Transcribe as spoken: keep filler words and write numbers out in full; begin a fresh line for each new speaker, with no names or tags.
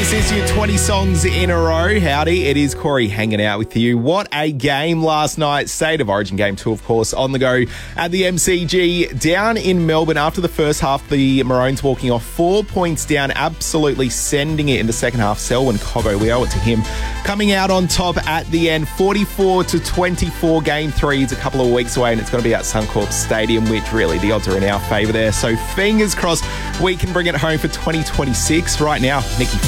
This is your twenty songs in a row. Howdy, it is Corey hanging out with you. What a game last night. State of Origin game two, of course, on the go at the M C G down in Melbourne. After the first half, the Maroons walking off four points down, absolutely sending it in the second half. Selwyn Coggo, we owe it to him. Coming out on top at the end, forty-four to twenty-four. Game three is a couple of weeks away and it's going to be at Suncorp Stadium, which really the odds are in our favour there. So fingers crossed we can bring it home for twenty twenty-six. Right now, Nikki